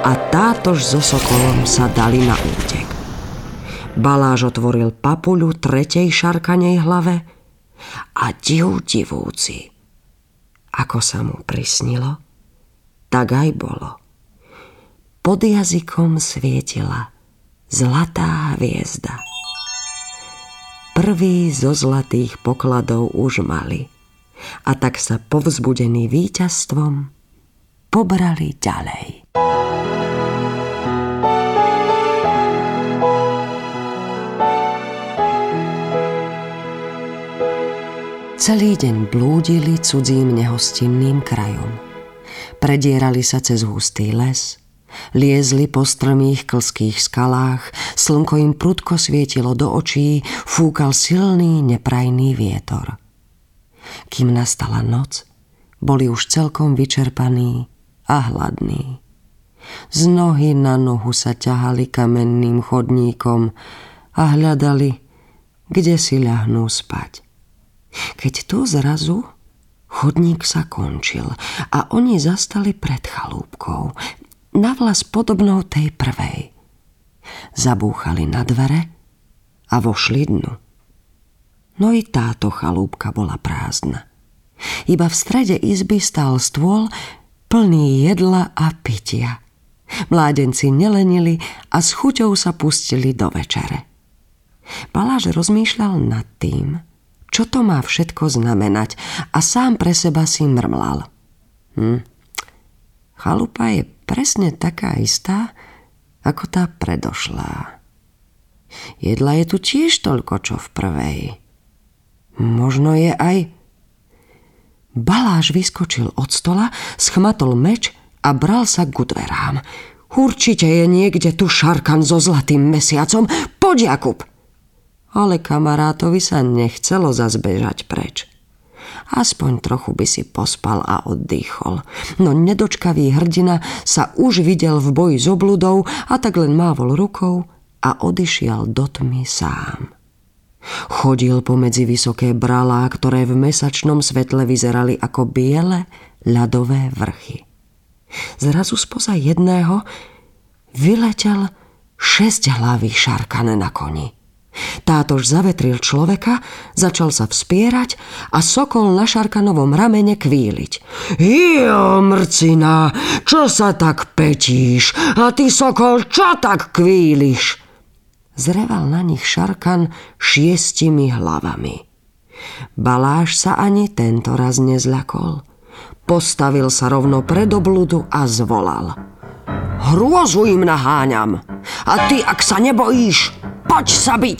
a Tátoš so Sokolom sa dali na útek. Baláž otvoril papuľu tretej šarkanej hlave a divúci. Ako sa mu prisnilo, tak aj bolo. Pod jazykom svietila zlatá hviezda. Prvý zo zlatých pokladov už mali a tak sa povzbudení víťazstvom pobrali ďalej. Celý deň blúdili cudzím nehostinným krajom. Predierali sa cez hustý les, liezli po strmých klských skalách, slnko im prudko svietilo do očí, fúkal silný neprajný vietor. Kým nastala noc, boli už celkom vyčerpaní a hladní. Z nohy na nohu sa ťahali kamenným chodníkom a hľadali, kde si ľahnú spať. Keď tu zrazu chodník sa končil a oni zastali pred chalúbkou, navlas podobnou tej prvej. Zabúchali na dvere a vošli dnu. No i táto chalúbka bola prázdna. Iba v strede izby stál stôl plný jedla a pitia. Mládenci nelenili a s chuťou sa pustili do večere. Baláž rozmýšľal nad tým, čo to má všetko znamenať, a sám pre seba si mrmlal. Chalupa je presne taká istá, ako tá predošlá. Jedla je tu tiež toľko, čo v prvej. Možno je aj... Baláž vyskočil od stola, schmatol meč a bral sa ku dverám. Určite je niekde tu šarkan so zlatým mesiacom. Poď, Jakub! Ale kamarátovi sa nechcelo zas bežať preč. Aspoň trochu by si pospal a oddýchol. No nedočkavý hrdina sa už videl v boji s obludou a tak len mávol rukou a odišiel do tmy sám. Chodil pomedzi vysoké bralá, ktoré v mesačnom svetle vyzerali ako biele ľadové vrchy. Zrazu spoza jedného vyletel 6-hlavý šarkan na koni. Tátož zavetril človeka, začal sa vspierať a Sokol na šarkanovom ramene kvíliť. Jo, mrcina, čo sa tak petíš? A ty, Sokol, čo tak kvíliš? Zreval na nich šarkan 6 hlavami. Baláž sa ani tento raz nezľakol. Postavil sa rovno pred obludu a zvolal. Hrôzu im naháňam. A ty, ak sa nebojíš, poď sa biť.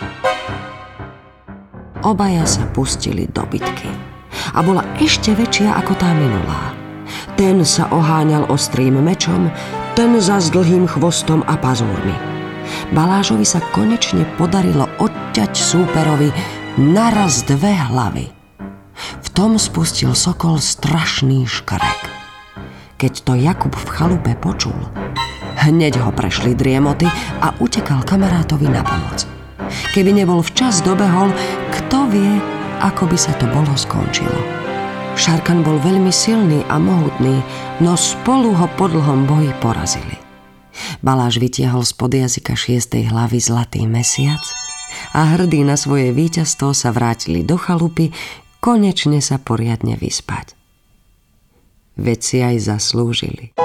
Obaja sa pustili do bitky. A bola ešte väčšia ako tá minulá. Ten sa oháňal ostrým mečom, ten za s dlhým chvostom a pazúrmi. Balážovi sa konečne podarilo odťať súperovi naraz 2 hlavy. V tom spustil Sokol strašný škrek. Keď to Jakub v chalupe počul, hneď ho prešli driemoty a utekal kamarátovi na pomoc. Keby nebol včas dobehol, kto vie, ako by sa to bolo skončilo. Šarkan bol veľmi silný a mohutný, no spolu ho po dlhom boji porazili. Baláž vytiahol spod jazyka 6. hlavy zlatý mesiac a hrdí na svoje víťazstvo sa vrátili do chalupy, konečne sa poriadne vyspať. Veď si aj zaslúžili.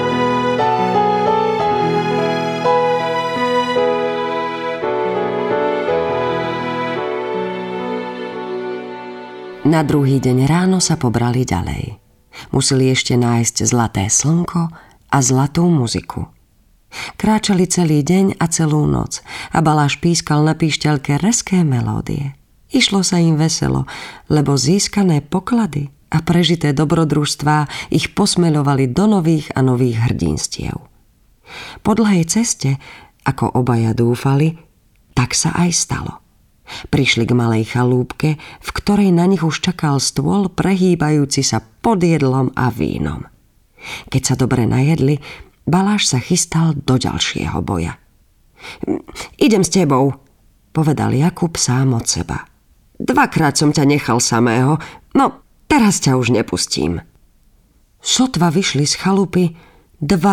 Na druhý deň ráno sa pobrali ďalej. Museli ešte nájsť zlaté slnko a zlatú muziku. Kráčali celý deň a celú noc a Baláž pískal na píšťalke rezké melódie. Išlo sa im veselo, lebo získané poklady a prežité dobrodružstvá ich posmeľovali do nových a nových hrdinstiev. Po dlhej ceste, ako obaja dúfali, tak sa aj stalo. Prišli k malej chalúbke, v ktorej na nich už čakal stôl prehýbajúci sa pod jedlom a vínom. Keď sa dobre najedli, Baláž sa chystal do ďalšieho boja. Idem s tebou, povedal Jakub sám od seba. 2-krát som ťa nechal samého, no teraz ťa už nepustím. Sotva vyšli z chalupy, 2